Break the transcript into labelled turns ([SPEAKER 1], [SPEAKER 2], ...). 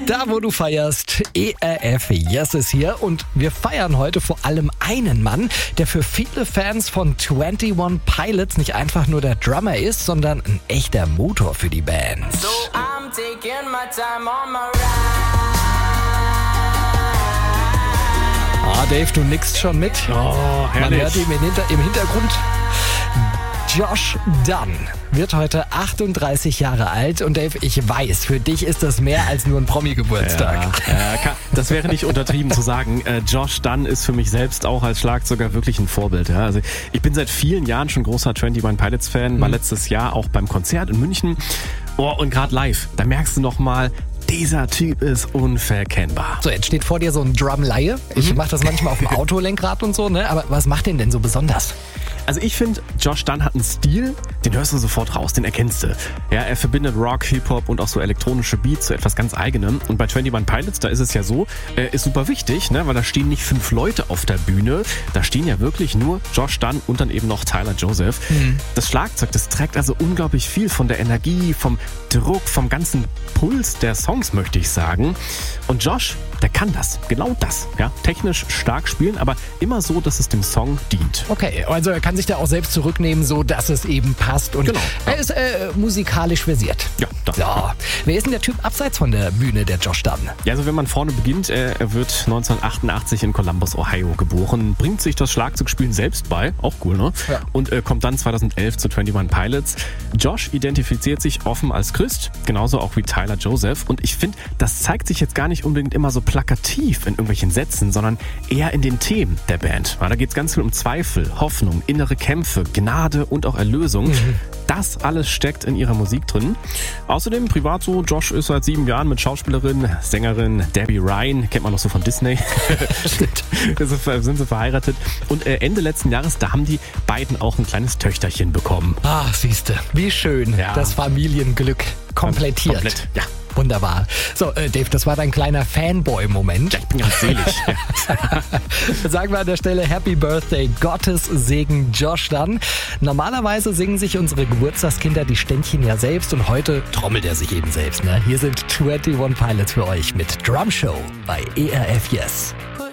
[SPEAKER 1] Da, wo du feierst, ERF Yes ist hier und wir feiern heute vor allem einen Mann, der für viele Fans von 21 Pilots nicht einfach nur der Drummer ist, sondern ein echter Motor für die Band.
[SPEAKER 2] So I'm taking my time on my ride.
[SPEAKER 1] Dave, du nickst schon mit.
[SPEAKER 3] Oh,
[SPEAKER 1] Man
[SPEAKER 3] herrlich.
[SPEAKER 1] hört ihn im Hintergrund. Josh Dun wird heute 38 Jahre alt und Dave, ich weiß, für dich ist das mehr als nur ein Promi-Geburtstag.
[SPEAKER 3] Das wäre nicht untertrieben zu sagen. Josh Dun ist für mich selbst auch als Schlagzeuger wirklich ein Vorbild. Ja. Also ich bin seit vielen Jahren schon großer 21 Pilots Fan, war letztes Jahr auch beim Konzert in München. Und gerade live, da merkst du nochmal, dieser Typ ist unverkennbar.
[SPEAKER 1] So, jetzt steht vor dir so ein Drumlaie. Ich mache das manchmal auf dem Autolenkrad und so, ne? Aber was macht den denn so besonders?
[SPEAKER 3] Also ich finde, Josh Dun hat einen Stil, den hörst du sofort raus, den erkennst du. Ja, er verbindet Rock, Hip-Hop und auch so elektronische Beats zu etwas ganz Eigenem. Und bei 21 Pilots, da ist es ja so, ist super wichtig, ne? Weil da stehen nicht 5 Leute auf der Bühne, da stehen ja wirklich nur Josh Dun und dann eben noch Tyler Joseph. Das Schlagzeug, das trägt also unglaublich viel von der Energie, vom Druck, vom ganzen Puls der Songs, möchte ich sagen. Und Josh, der kann das, genau das. Ja, technisch stark spielen, aber immer so, dass es dem Song dient.
[SPEAKER 1] Okay, also er kann sich da auch selbst zurücknehmen, so dass es eben passt. Und
[SPEAKER 3] Genau, ja.
[SPEAKER 1] er ist musikalisch versiert.
[SPEAKER 3] Ja, das.
[SPEAKER 1] Ja. Wer ist denn der Typ abseits von der Bühne, der Josh Dun?
[SPEAKER 3] Ja, also wenn man vorne beginnt, er wird 1988 in Columbus, Ohio geboren, bringt sich das Schlagzeugspielen selbst bei, auch cool, ne?
[SPEAKER 1] Ja.
[SPEAKER 3] Und kommt dann 2011 zu 21 Pilots. Josh identifiziert sich offen als Christ, genauso auch wie Tyler Joseph. Und ich finde, das zeigt sich jetzt gar nicht unbedingt immer so plakativ in irgendwelchen Sätzen, sondern eher in den Themen der Band. Ja, da geht es ganz viel um Zweifel, Hoffnung, innere Kämpfe, Gnade und auch Erlösung. Das alles steckt in ihrer Musik drin. Außerdem privat so, Josh ist seit 7 Jahren mit Schauspielerin, Sängerin Debbie Ryan, kennt man noch so von Disney.
[SPEAKER 1] Stimmt.
[SPEAKER 3] Sind sie verheiratet. Und Ende letzten Jahres, da haben die beiden auch ein kleines Töchterchen bekommen.
[SPEAKER 1] Ach, siehste, wie schön.
[SPEAKER 3] Ja.
[SPEAKER 1] Das Familienglück komplettiert.
[SPEAKER 3] Komplett, ja.
[SPEAKER 1] Wunderbar. So, Dave, das war dein kleiner Fanboy-Moment.
[SPEAKER 3] Ich bin ganz selig.
[SPEAKER 1] Sagen wir an der Stelle Happy Birthday, Gottes Segen Josh Dun. Normalerweise singen sich unsere Geburtstagskinder die Ständchen ja selbst und heute trommelt er sich eben selbst. Ne? Hier sind 21 Pilots für euch mit Drum Show bei ERF Yes.